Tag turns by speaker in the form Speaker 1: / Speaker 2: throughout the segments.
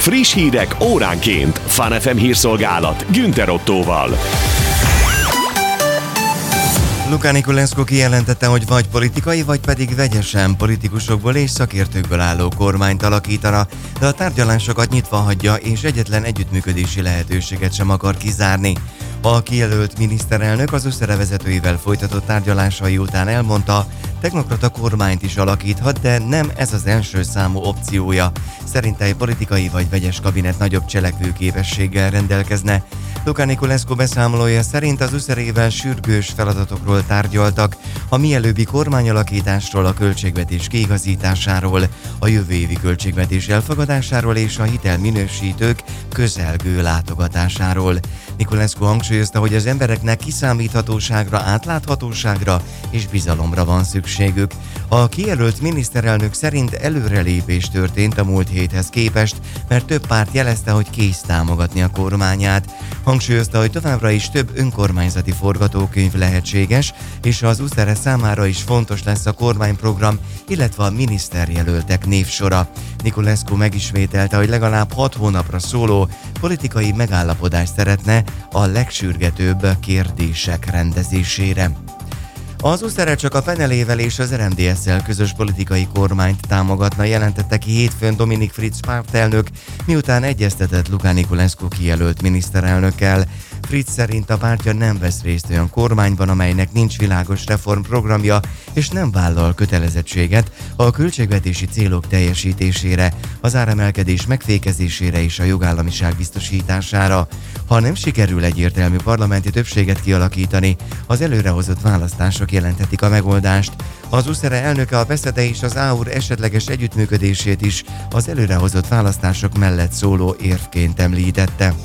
Speaker 1: Friss hírek óránként. Fun FM hírszolgálat Günther Ottóval.
Speaker 2: Luca Niculescu kijelentette, hogy vagy politikai, vagy pedig vegyesen politikusokból és szakértőkből álló kormányt alakítana, de a tárgyalásokat nyitva hagyja és egyetlen együttműködési lehetőséget sem akar kizárni. A kijelölt miniszterelnök az ÖSZERE vezetőivel folytatott tárgyalásai után elmondta, technokrata kormányt is alakíthat, de nem ez az első számú opciója. Szerinte egy politikai vagy vegyes kabinet nagyobb cselekvőképességgel rendelkezne. Luca Niculescu beszámolója szerint az ÖSZERE-vel sürgős feladatokról tárgyaltak, a mielőbbi kormányalakításról, a költségvetés kiigazításáról, a jövő évi költségvetés elfogadásáról és a hitelminősítők közelgő látogatásáról. Niculescu hangsúlyozta, hogy az embereknek kiszámíthatóságra, átláthatóságra és bizalomra van szükségük. A kijelölt miniszterelnök szerint előrelépés történt a múlt héthez képest, mert több párt jelezte, hogy kész támogatni a kormányát. Hangsúlyozta, hogy továbbra is több önkormányzati forgatókönyv lehetséges, és az ÖSZERE számára is fontos lesz a kormányprogram, illetve a miniszterjelöltek névsora. Niculescu megismételte, hogy legalább 6 hónapra szóló politikai megállapodást szeretne a legsürgetőbb kérdések rendezésére. Az ÖSZERE csak a PNL-vel és az RMDSZ-szel közös politikai kormányt támogatna, jelentette ki hétfőn Dominik Fritz pártelnök, miután egyeztetett Luca Niculescu kijelölt miniszterelnökkel. Fritz szerint a pártja nem vesz részt olyan kormányban, amelynek nincs világos reformprogramja, és nem vállal kötelezettséget a költségvetési célok teljesítésére, az áremelkedés megfékezésére és a jogállamiság biztosítására. Ha nem sikerül egyértelmű parlamenti többséget kialakítani, az előrehozott választások jelenthetik a megoldást. Az ÖSZERE elnöke a PESZEDE és az ÁUR esetleges együttműködését is az előrehozott választások mellett szóló érvként említette.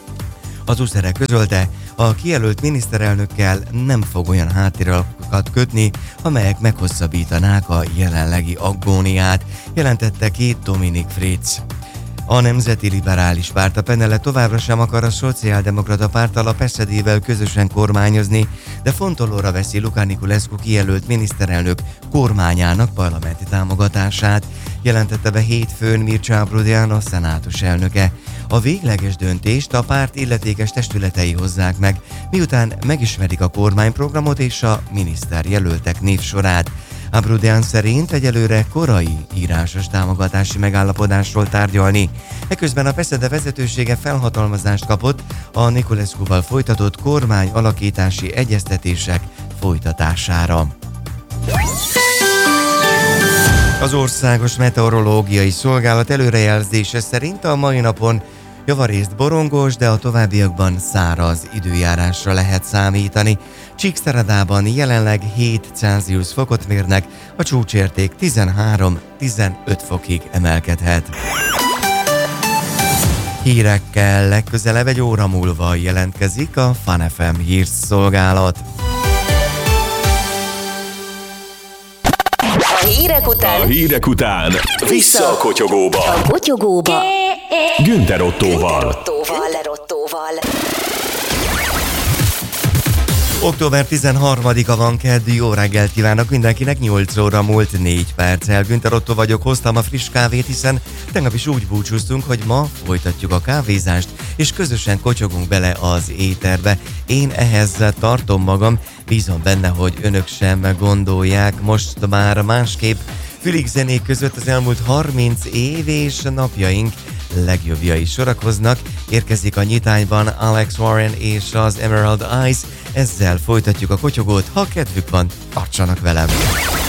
Speaker 2: Az ÖSZERE közölte, a kijelölt miniszterelnökkel nem fog olyan háttéralapokat kötni, amelyek meghosszabbítanák a jelenlegi agóniát, jelentette ki Dominik Fritz. A Nemzeti Liberális Párt, a PNL továbbra sem akar a Szociáldemokrata Párttal, a PSZD-vel közösen kormányozni, de fontolóra veszi Luca Niculescu kijelölt miniszterelnök kormányának parlamenti támogatását, jelentette be hétfőn Mircea Abrudean, a szenátus elnöke. A végleges döntést a párt illetékes testületei hozzák meg, miután megismerik a kormányprogramot és a miniszterjelöltek névsorát. Abrudean szerint egyelőre korai írásos támogatási megállapodásról tárgyalni. Eközben a PESZEDE vezetősége felhatalmazást kapott a Niculescuval folytatott kormány alakítási egyeztetések folytatására. Az Országos Meteorológiai Szolgálat előrejelzése szerint a mai napon javarészt borongós, de a továbbiakban száraz időjárásra lehet számítani. Csíkszeredában jelenleg 7 Celsius fokot mérnek, a csúcsérték 13-15 fokig emelkedhet. Hírekkel legközelebb egy óra múlva jelentkezik a Fun FM hírszolgálat.
Speaker 3: A hírek után
Speaker 1: Vissza a kotyogóba.
Speaker 3: A kotyogóba
Speaker 1: Günther Ottóval.
Speaker 2: Október 13-a van, kedd, jó reggelt kívánok mindenkinek, 8 óra múlt 4 perccel. Günther Ottó vagyok, hoztam a friss kávét, hiszen tegnap is úgy búcsúztunk, hogy ma folytatjuk a kávézást, és közösen kotyogunk bele az éterbe. Én ehhez tartom magam, bízom benne, hogy önök sem gondolják most már másképp. Fülig zenék között az elmúlt 30 év és napjaink legjobbjai sorakoznak. Érkezik a nyitányban Alex Warren és az Emerald Eyes. Ezzel folytatjuk a kotyogót, ha kedvük van, tartsanak velem!